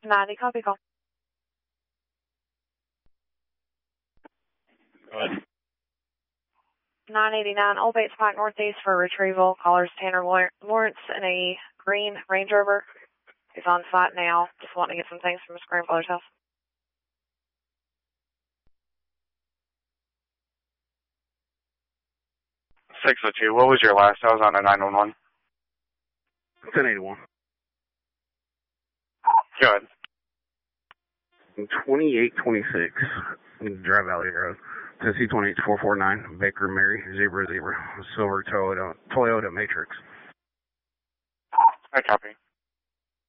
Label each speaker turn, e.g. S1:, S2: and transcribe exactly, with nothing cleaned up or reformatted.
S1: ninety, copy, call.
S2: Go ahead.
S1: nine eighty-nine, Old Bates Pike Northeast for retrieval. Callers Tanner Lawrence in a green Range Rover. He's on site now. Just wanting to get some things from his grandfather's house.
S3: six oh two, what was your last? I was on a nine one one.
S4: ten eighty-one.
S3: Go ahead.
S4: twenty-eight twenty-six, Dry Valley Road. Tennessee twenty-eight four four nine, Baker Mary, zebra zebra, silver Toyota, Toyota Matrix.
S3: I copy.